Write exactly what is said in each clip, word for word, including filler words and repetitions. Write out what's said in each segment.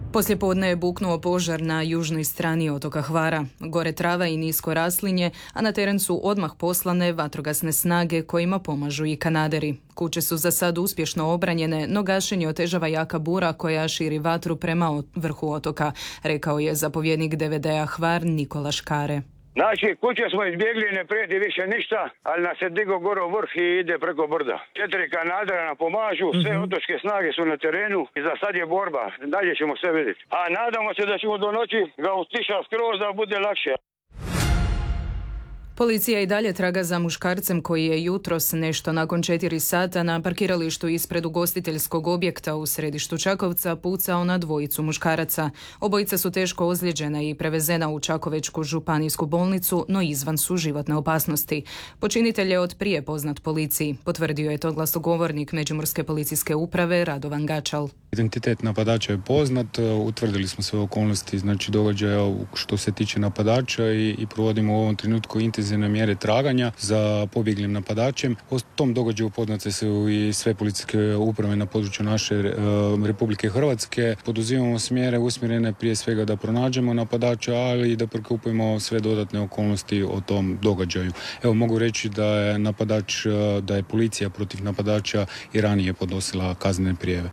Poslijepodne je buknuo požar na južnoj strani otoka Hvara. Gore trava i nisko raslinje, a na teren su odmah poslane vatrogasne snage kojima pomažu i kanaderi. Kuće su za sad uspješno obranjene, no gašenje otežava jaka bura koja širi vatru prema vrhu otoka, rekao je zapovjednik D V D-a Hvar Nikola Škare. Znači, kuće smo izbjegli, ne prijeti više ništa, ali nas je digo gore u vrh i ide preko brda. Četiri kanadera nam pomažu, sve mm-hmm. otočke snage su na terenu i za sad je borba, dalje ćemo sve vidjeti. A nadamo se da ćemo do noći ga utišati skroz da bude lakše. Policija i dalje traga za muškarcem koji je jutros nešto nakon četiri sata na parkiralištu ispred ugostiteljskog objekta u središtu Čakovca pucao na dvojicu muškaraca. Obojica su teško ozlijeđena i prevezena u Čakovečku županijsku bolnicu, no izvan su životne opasnosti. Počinitelj je od prije poznat policiji, potvrdio je to glasnogovornik Međimurske policijske uprave Radovan Gačal. Identitet napadača je poznat, utvrdili smo sve okolnosti, znači događaja što se tiče napadača i, i provodimo u ovom trenutku intenzivne mjere traganja za pobjeglim napadačem. O tom događaju poznate su i sve policijske uprave na području naše e, Republike Hrvatske. Poduzimamo smjere usmjerene prije svega da pronađemo napadača, ali i da prikupimo sve dodatne okolnosti o tom događaju. Evo mogu reći da je napadač, da je policija protiv napadača i ranije podnosila kaznene prijave.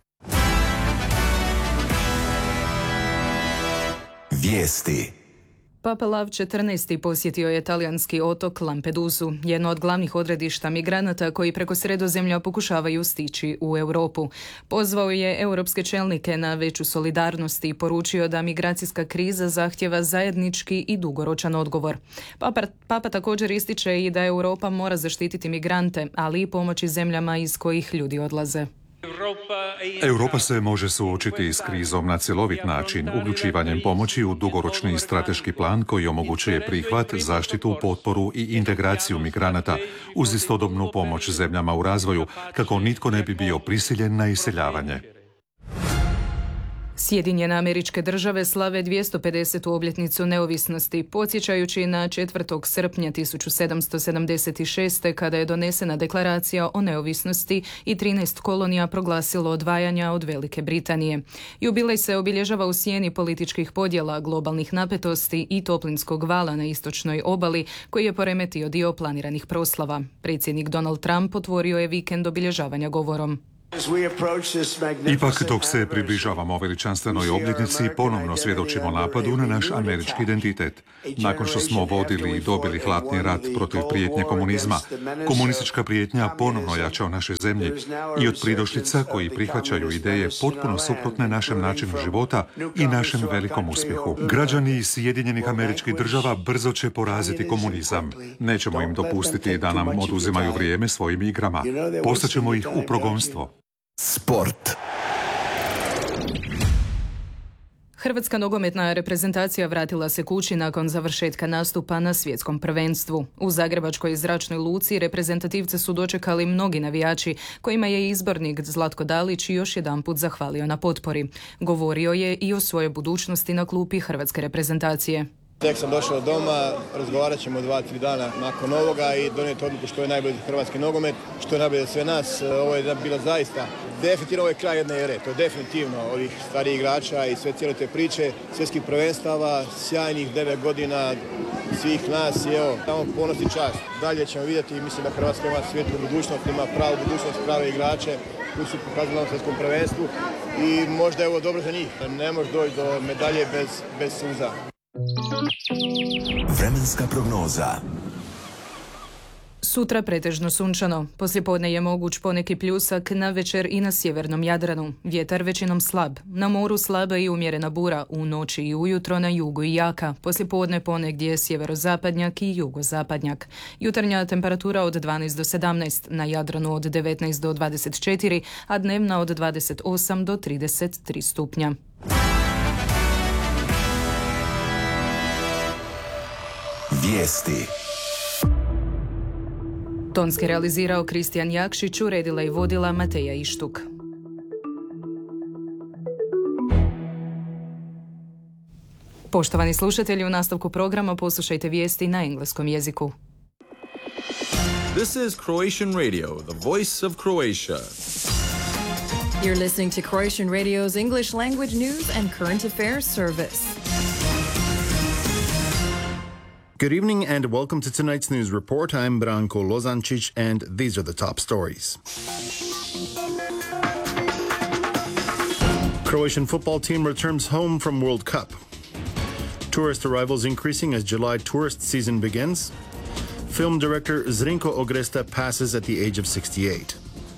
Vijesti. Papa Lav četrnaesti posjetio je talijanski otok Lampedusu, jedno od glavnih odredišta migranata koji preko Sredozemlja pokušavaju stići u Europu. Pozvao je europske čelnike na veću solidarnost i poručio da migracijska kriza zahtjeva zajednički i dugoročan odgovor. Papa, Papa također ističe i da Europa mora zaštititi migrante, ali i pomoći zemljama iz kojih ljudi odlaze. Europa se može suočiti s krizom na cjelovit način, uključivanjem pomoći u dugoročni i strateški plan koji omogućuje prihvat, zaštitu, potporu i integraciju migranata uz istodobnu pomoć zemljama u razvoju, kako nitko ne bi bio prisiljen na iseljavanje. Sjedinjene Američke Države slave dvjesto pedesetu obljetnicu neovisnosti, podsjećajući na četvrtog srpnja tisuću sedamsto sedamdeset šeste. kada je donesena deklaracija o neovisnosti i trinaest kolonija proglasilo odvajanja od Velike Britanije. Jubilej se obilježava u sjeni političkih podjela, globalnih napetosti i toplinskog vala na istočnoj obali, koji je poremetio dio planiranih proslava. Predsjednik Donald Trump otvorio je vikend obilježavanja govorom. Ipak, dok se približavamo veličanstvenoj obljetnici, ponovno svjedočimo napadu na naš američki identitet. Nakon što smo vodili i dobili hladni rat protiv prijetnje komunizma, komunistička prijetnja ponovno jača u našoj zemlji i od pridošlica koji prihvaćaju ideje potpuno suprotne našem načinu života i našem velikom uspjehu. Građani iz Sjedinjenih Američkih Država brzo će poraziti komunizam. Nećemo im dopustiti da nam oduzimaju vrijeme svojim igrama. Postaćemo ih u progonstvo. Sport. Hrvatska nogometna reprezentacija vratila se kući nakon završetka nastupa na svjetskom prvenstvu. U zagrebačkoj zračnoj luci reprezentativce su dočekali mnogi navijači, kojima je izbornik Zlatko Dalić još jedanput zahvalio na potpori. Govorio je i o svojoj budućnosti na klupi hrvatske reprezentacije. Tek sam došao doma, razgovarat ćemo dva, tri dana nakon ovoga i donijeti odluku što je najbolje za hrvatski nogomet, što je najbolje za sve nas. Ovo je bila zaista, definitivno ovo je kraj jedne ere, to je definitivno ovih starijih igrača i sve cijele te priče, svjetskih prvenstava, sjajnih devet godina svih nas i evo, tamo ponos i čast. Dalje ćemo vidjeti i mislim da Hrvatska ima svijetlu budućnost, ima pravu budućnost, prave igrače koji su pokazali na svjetskom prvenstvu i možda je ovo dobro za njih. Ne može doći do medalje bez, bez suza. Vremenska prognoza. Sutra pretežno sunčano. Poslijepodne je moguć poneki pljusak, na večer i na sjevernom Jadranu. Vjetar većinom slab. Na moru slaba i umjerena bura, u noći i ujutro na jugu i jaka. Poslijepodne ponegdje sjeverozapadnjak i jugozapadnjak. Jutarnja temperatura od dvanaest do sedamnaest, na Jadranu od devetnaest do dvadeset četiri, a dnevna od dvadeset osam do trideset tri stupnja. Vijesti. Tonski realizirao Kristijan Jakšić, uredila i vodila Mateja Ištuk. Poštovani slušatelji, u nastavku programa poslušajte vijesti na engleskom jeziku. This is Croatian Radio, the voice of Croatia. You're listening to Croatian Radio's English language news and current affairs service. Good evening and welcome to tonight's news report. I'm Branko Lozancic and these are the top stories. Croatian football team returns home from World Cup. Tourist arrivals increasing as July tourist season begins. Film director Zrinko Ogresta passes at the age of sixty-eight.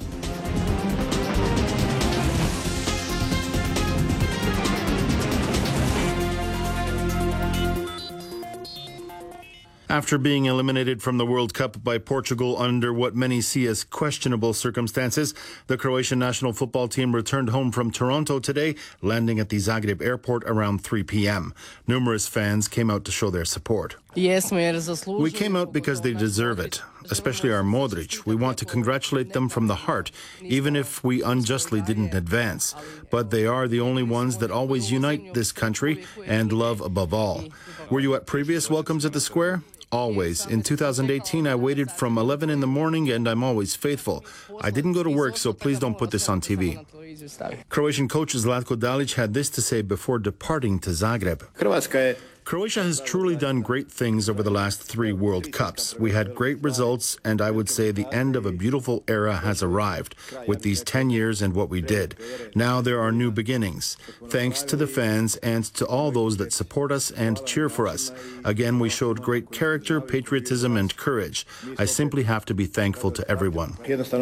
After being eliminated from the World Cup by Portugal under what many see as questionable circumstances, the Croatian national football team returned home from Toronto today, landing at the Zagreb airport around three p.m. Numerous fans came out to show their support. We came out because they deserve it, especially our Modric. We want to congratulate them from the heart, even if we unjustly didn't advance. But they are the only ones that always unite this country and love above all. Were you at previous welcomes at the square? Always. In two thousand eighteen, I waited from eleven in the morning and I'm always faithful. I didn't go to work, so please don't put this on T V. Croatian coach Zlatko Dalic had this to say before departing to Zagreb. Croatia has truly done great things over the last three World Cups. We had great results, and I would say the end of a beautiful era has arrived with these ten years and what we did. Now there are new beginnings. Thanks to the fans and to all those that support us and cheer for us. Again, we showed great character, patriotism, and courage. I simply have to be thankful to everyone.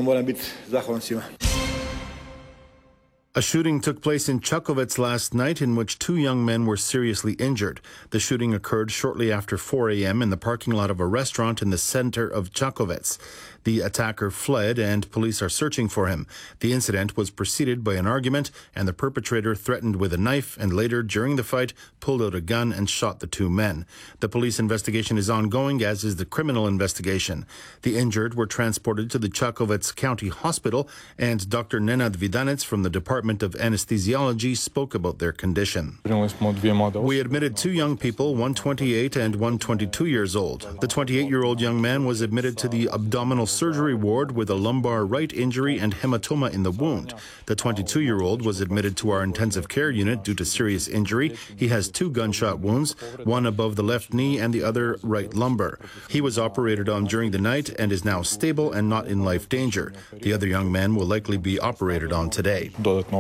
A shooting took place in Čakovec last night in which two young men were seriously injured. The shooting occurred shortly after four a.m. in the parking lot of a restaurant in the center of Čakovec. The attacker fled and police are searching for him. The incident was preceded by an argument and the perpetrator threatened with a knife and later, during the fight, pulled out a gun and shot the two men. The police investigation is ongoing, as is the criminal investigation. The injured were transported to the Čakovec County Hospital and Doctor Nenad Vidanec from the Department of Anesthesiology spoke about their condition. We admitted two young people, one twenty-eight and one twenty-two years old. The twenty-eight-year-old young man was admitted to the abdominal surgery ward with a lumbar right injury and hematoma in the wound. The twenty-two-year-old was admitted to our intensive care unit due to serious injury. He has two gunshot wounds, one above the left knee and the other right lumbar. He was operated on during the night and is now stable and not in life danger. The other young man will likely be operated on today.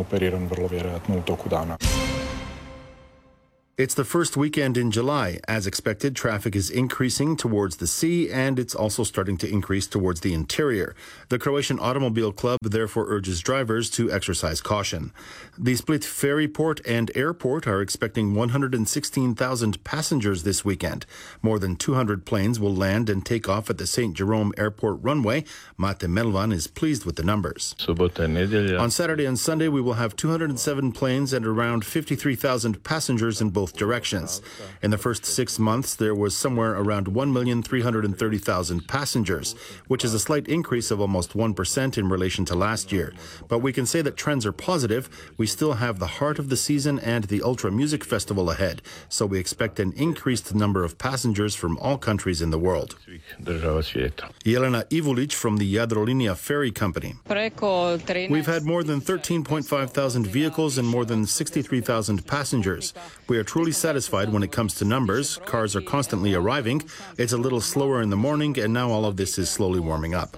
It's the first weekend in July. As expected, traffic is increasing towards the sea and it's also starting to increase towards the interior. The Croatian Automobile Club therefore urges drivers to exercise caution. The Split ferry port and airport are expecting one hundred sixteen thousand passengers this weekend. More than two hundred planes will land and take off at the Saint Jerome Airport runway. Mate Melvan is pleased with the numbers. On Saturday and Sunday, we will have two hundred seven planes and around fifty-three thousand passengers in both directions. In the first six months, there was somewhere around one million three hundred thirty thousand passengers, which is a slight increase of almost one percent in relation to last year. But we can say that trends are positive. We still have the heart of the season and the Ultra Music Festival ahead, so we expect an increased number of passengers from all countries in the world. Jelena Ivulic from the Jadrolinia Ferry Company. We've had more than thirteen point five thousand vehicles and more than sixty-three thousand passengers. We are truly satisfied when it comes to numbers. Cars are constantly arriving. It's a little slower in the morning, and now all of this is slowly warming up.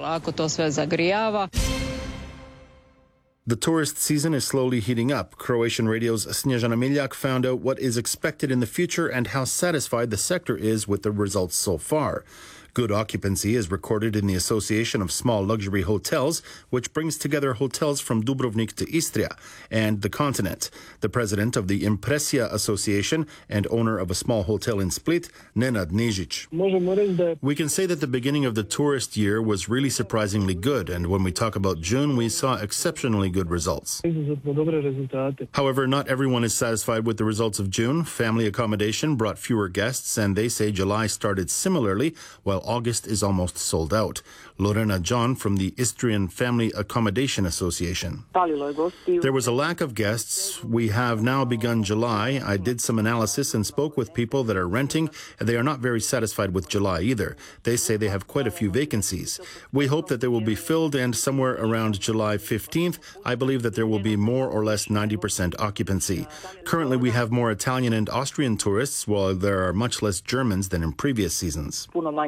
The tourist season is slowly heating up. Croatian Radio's Snježana Miljak found out what is expected in the future and how satisfied the sector is with the results so far. Good occupancy is recorded in the Association of Small Luxury Hotels, which brings together hotels from Dubrovnik to Istria and the continent. The president of the Impressia Association and owner of a small hotel in Split, Nenad Nižić. We can say that the beginning of the tourist year was really surprisingly good, and when we talk about June, we saw exceptionally good results. However, not everyone is satisfied with the results of June. Family accommodation brought fewer guests, and they say July started similarly, while August is almost sold out. Lorena John from the Istrian Family Accommodation Association. There was a lack of guests. We have now begun July. I did some analysis and spoke with people that are renting, and they are not very satisfied with July either. They say they have quite a few vacancies. We hope that they will be filled, and somewhere around July fifteenth, I believe that there will be more or less ninety percent occupancy. Currently, we have more Italian and Austrian tourists, while there are much less Germans than in previous seasons.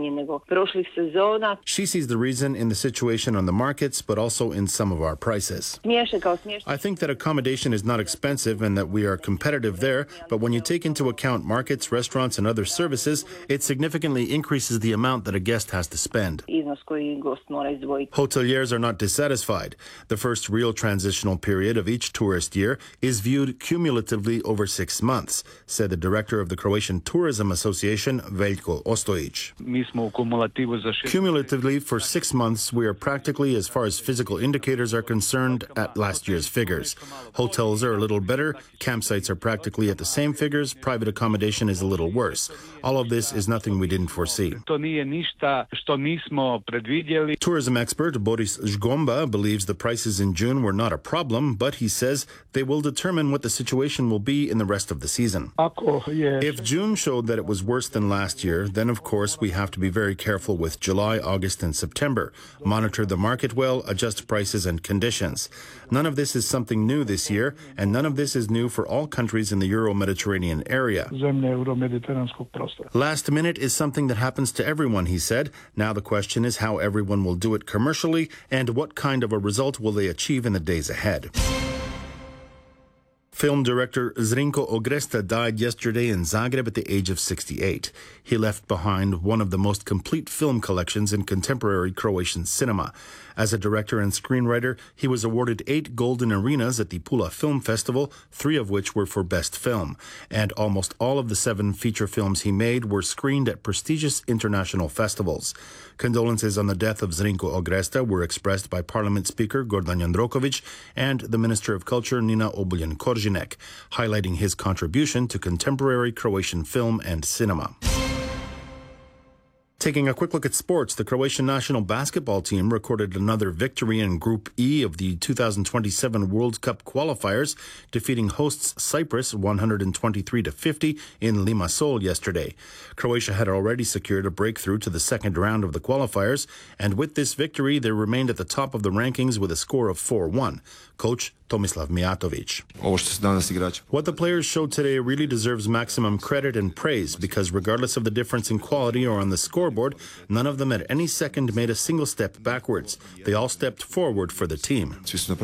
She sees the reason in the situation on the markets, but also in some of our prices. I think that accommodation is not expensive and that we are competitive there, but when you take into account markets, restaurants, and other services, it significantly increases the amount that a guest has to spend. Hoteliers are not dissatisfied. The first real transitional period of each tourist year is viewed cumulatively over six months, said the director of the Croatian Tourism Association, Veljko Ostojić. Cumulatively, for six months, we are practically, as far as physical indicators are concerned, at last year's figures. Hotels are a little better, campsites are practically at the same figures, private accommodation is a little worse. All of this is nothing we didn't foresee. Tourism expert Boris Zgomba believes the prices in June were not a problem, but he says they will determine what the situation will be in the rest of the season. If June showed that it was worse than last year, then of course we have to be very careful with July, August, and September. Monitor the market well, adjust prices and conditions. None of this is something new this year, and none of this is new for all countries in the Euro-Mediterranean area. Last minute is something that happens to everyone, he said. Now the question is how everyone will do it commercially and what kind of a result will they achieve in the days ahead. Film director Zrinko Ogresta died yesterday in Zagreb at the age of sixty-eight. He left behind one of the most complete film collections in contemporary Croatian cinema. As a director and screenwriter, he was awarded eight Golden Arenas at the Pula Film Festival, three of which were for Best Film. And almost all of the seven feature films he made were screened at prestigious international festivals. Condolences on the death of Zrinko Ogresta were expressed by Parliament Speaker Gordan Jandrokovic and the Minister of Culture Nina Obuljen-Koržinek, highlighting his contribution to contemporary Croatian film and cinema. Taking a quick look at sports, the Croatian national basketball team recorded another victory in Group E of the two thousand twenty-seven World Cup qualifiers, defeating hosts Cyprus one hundred twenty-three to fifty in Limassol yesterday. Croatia had already secured a breakthrough to the second round of the qualifiers, and with this victory, they remained at the top of the rankings with a score of four one. Coach Tomislav Mijatovic. What the players showed today really deserves maximum credit and praise because regardless of the difference in quality or on the scoreboard, none of them at any second made a single step backwards. They all stepped forward for the team.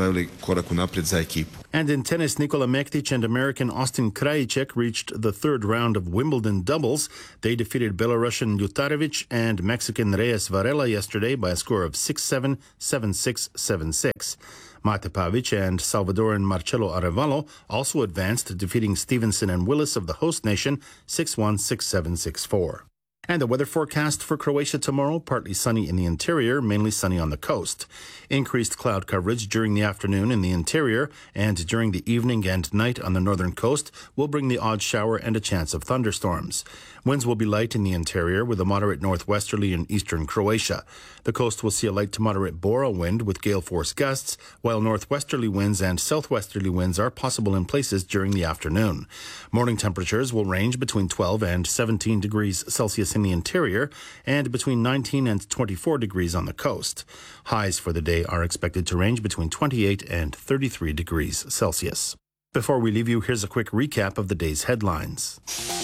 And in tennis, Nikola Mektic and American Austin Krajicek reached the third round of Wimbledon doubles. They defeated Belarusian Jutarevic and Mexican Reyes Varela yesterday by a score of six seven, seven six, seven six. Mate Pavic and Salvadoran Marcelo Arevalo also advanced, defeating Stevenson and Willis of the host nation six one, six seven, six four. And the weather forecast for Croatia tomorrow, partly sunny in the interior, mainly sunny on the coast. Increased cloud coverage during the afternoon in the interior and during the evening and night on the northern coast will bring the odd shower and a chance of thunderstorms. Winds will be light in the interior with a moderate northwesterly in eastern Croatia. The coast will see a light to moderate Bora wind with gale force gusts, while northwesterly winds and southwesterly winds are possible in places during the afternoon. Morning temperatures will range between twelve and seventeen degrees Celsius in the interior and between nineteen and twenty-four degrees on the coast. Highs for the day are expected to range between twenty-eight and thirty-three degrees Celsius. Before we leave you, here's a quick recap of the day's headlines.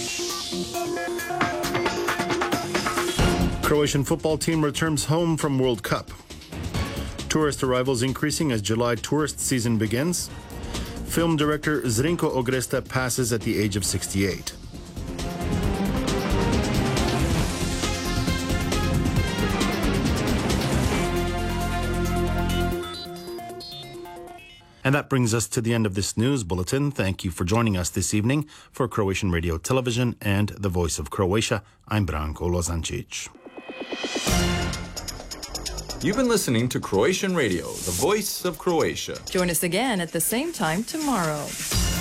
Croatian football team returns home from World Cup. Tourist arrivals increasing as July tourist season begins. Film director Zrinko Ogresta passes at the age of sixty-eight. And that brings us to the end of this news bulletin. Thank you for joining us this evening. For Croatian Radio Television and the Voice of Croatia, I'm Branko Lozancic. You've been listening to Croatian Radio, the Voice of Croatia. Join us again at the same time tomorrow.